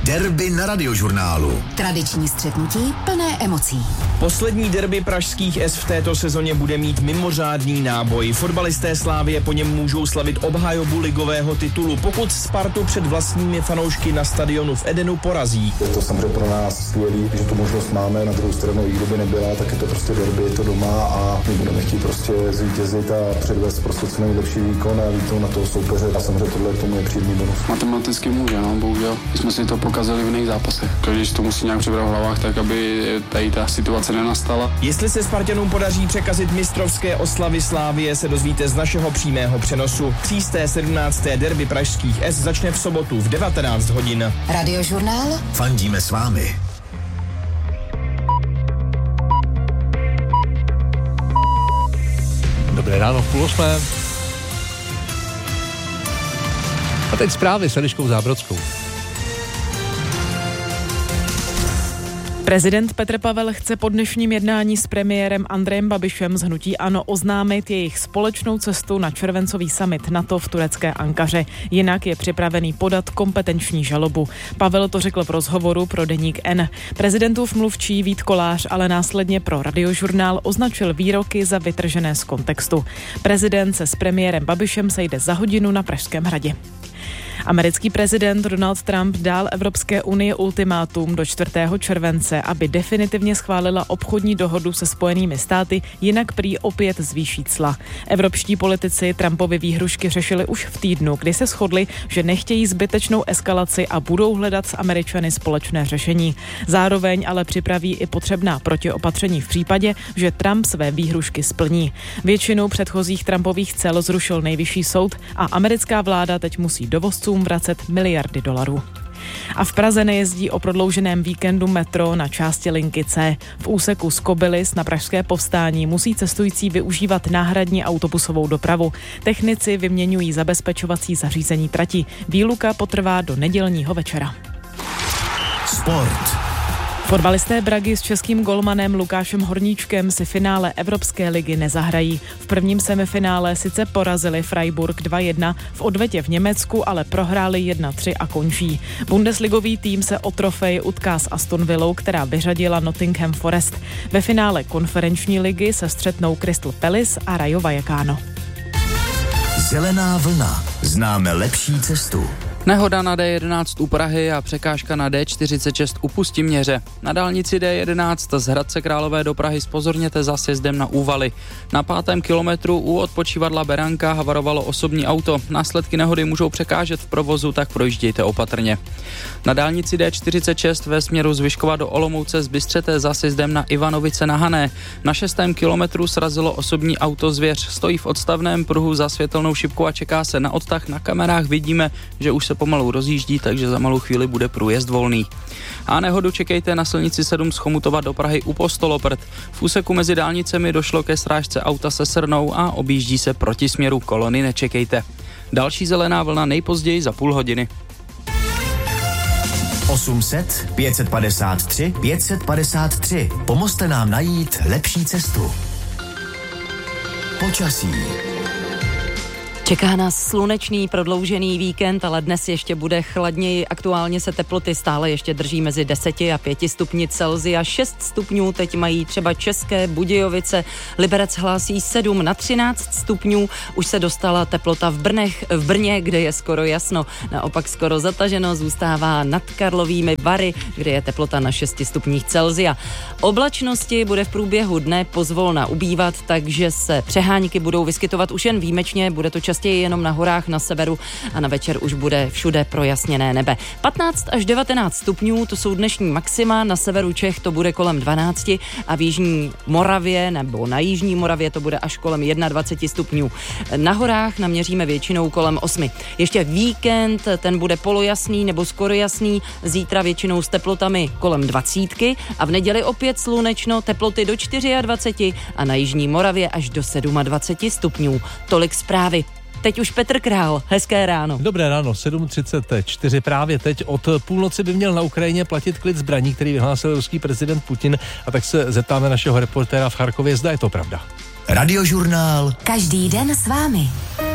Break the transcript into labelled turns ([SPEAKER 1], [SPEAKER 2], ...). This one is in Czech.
[SPEAKER 1] Derby na Radiožurnálu.
[SPEAKER 2] Tradiční střetnutí plné emocí.
[SPEAKER 3] Poslední derby pražských S v této sezóně bude mít mimořádný náboj. Fotbalisté Slavie po něm můžou slavit obhajobu ligového titulu, pokud Spartu před vlastními fanoušky na stadionu v Edenu porazí.
[SPEAKER 4] Je to samozřejmě pro nás skvělý, že tu možnost máme, na druhou stranu, i kdyby nebyla, tak je to prostě derby, je to doma a my budeme chtít prostě zvítězit a předvést prostě co nejlepší výkon a výkon na toho soupeře. A samozřejmě tohle k tomu je příjemný bonus.
[SPEAKER 5] Matematicky může, no, bohužel. My jsme si to pokazili v jiných zápasech. Když to musí nějak přebrat v hlavách, tak aby tady ta situace nenastala.
[SPEAKER 3] Jestli se Spartanům podaří překazit mistrovské oslavy Slavie, se dozvíte z našeho přímého přenosu. 317. derby pražských S začne v sobotu v 19 hodin.
[SPEAKER 2] Radiožurnál.
[SPEAKER 1] Fandíme s vámi.
[SPEAKER 6] Dobré ráno, 7:30. A teď zprávy s Eliškou Zábrodskou.
[SPEAKER 7] Prezident Petr Pavel chce po dnešním jednání s premiérem Andrejem Babišem z hnutí ANO oznámit jejich společnou cestu na červencový summit NATO v turecké Ankaře. Jinak je připravený podat kompetenční žalobu. Pavel to řekl v rozhovoru pro deník N. Prezidentův mluvčí Vít Kolář ale následně pro Radiožurnál označil výroky za vytržené z kontextu. Prezident se s premiérem Babišem sejde za hodinu na Pražském hradě. Americký prezident Donald Trump dal Evropské unii ultimátum do 4. července, aby definitivně schválila obchodní dohodu se Spojenými státy, jinak prý opět zvýší cla. Evropští politici Trumpovy výhrušky řešili už v týdnu, kdy se shodli, že nechtějí zbytečnou eskalaci a budou hledat s Američany společné řešení. Zároveň ale připraví i potřebná protiopatření v případě, že Trump své výhrušky splní. Většinu předchozích Trumpových cel zrušil nejvyšší soud a americká vláda teď musí dovozcům vracet miliardy dolarů. A v Praze nejezdí o prodlouženém víkendu metro na části linky C. V úseku z Kobylis na Pražské Povstání musí cestující využívat náhradní autobusovou dopravu. Technici vyměňují zabezpečovací zařízení trati. Výluka potrvá do nedělního večera.
[SPEAKER 1] Sport.
[SPEAKER 7] Fotbalisté Bragy s českým golmanem Lukášem Horníčkem si finále Evropské ligy nezahrají. V prvním semifinále sice porazili Freiburg 2-1, v odvetě v Německu ale prohráli 1-3 a končí. Bundesligový tým se o trofej utká s Aston Villou, která vyřadila Nottingham Forest. Ve finále konferenční ligy se střetnou Crystal Palace a Rayo Vallecano.
[SPEAKER 1] Zelená vlna. Známe lepší cestu.
[SPEAKER 8] Nehoda na D11 u Prahy a překážka na D46 u Pustiměře. Na dálnici D11 z Hradce Králové do Prahy zpozorněte za sjezdem na Úvaly. Na 5. kilometru u odpočívadla Beranka havarovalo osobní auto. Následky nehody můžou překážet v provozu, tak projíždějte opatrně. Na dálnici D46 ve směru z Vyškova do Olomouce zbystřete za sjezdem na Ivanovice na Hané. Na 6. kilometru srazilo osobní auto Zvěř. Stojí v odstavném pruhu za světelnou šipkou a čeká se na odtah. Na kamerách vidíme, že už se pomalu rozjíždí, takže za malou chvíli bude průjezd volný. A nehodu čekejte na silnici 7 z Chomutova do Prahy u Postoloprt. V úseku mezi dálnicemi došlo ke srážce auta se srnou a objíždí se proti směru, kolony nečekejte. Další zelená vlna nejpozději za půl hodiny.
[SPEAKER 1] 800 553 553. Pomozte nám najít lepší cestu. Počasí.
[SPEAKER 9] Čeká nás slunečný prodloužený víkend, ale dnes ještě bude chladněji. Aktuálně se teploty stále ještě drží mezi 10 a 5 stupni Celsia. 6 stupňů teď mají třeba České Budějovice. Liberec hlásí 7 na 13 stupňů. Už se dostala teplota v Brně, kde je skoro jasno. Naopak skoro zataženo zůstává nad Karlovými Vary, kde je teplota na 6 stupních Celsia. Oblačnosti bude v průběhu dne pozvolna ubývat, takže se přehánky budou vyskytovat už jen výjimečně. Bude to častěji jenom na horách na severu a na večer už bude všude projasněné nebe. 15 až 19 stupňů, to jsou dnešní maxima, na severu Čech to bude kolem 12 a v jižní Moravě nebo na jižní Moravě to bude až kolem 21 stupňů. Na horách naměříme většinou kolem 8. Ještě víkend, ten bude polojasný nebo skoro jasný, zítra většinou s teplotami kolem 20 a v neděli opět slunečno, teploty do 24 a na jižní Moravě až do 27 stupňů. Tolik zprávy. Teď už Petr Král, hezké ráno.
[SPEAKER 6] Dobré ráno, 7:34. Právě teď od půlnoci by měl na Ukrajině platit klid zbraní, který vyhlásil ruský prezident Putin, a tak se zeptáme našeho reportéra v Charkově, zda je to pravda.
[SPEAKER 1] Radiožurnál.
[SPEAKER 2] Každý den s vámi.